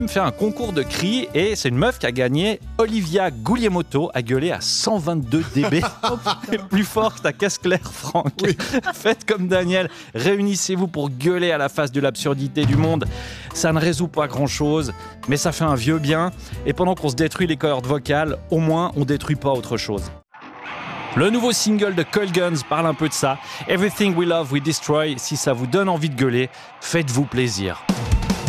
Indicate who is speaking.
Speaker 1: fait un concours de cris et c'est une meuf qui a gagné. Olivia Guglielmotto a gueulé à 122 dB. Plus fort que ta caisse claire, Franck. Oui. Faites comme Daniel, réunissez-vous pour gueuler à la face de l'absurdité du monde. Ça ne résout pas grand-chose, mais ça fait un vieux bien. Et pendant qu'on se détruit les cordes vocales, au moins on détruit pas autre chose. Le nouveau single de Coil Guns parle un peu de ça. Everything we love, we destroy. Si ça vous donne envie de gueuler, faites-vous plaisir.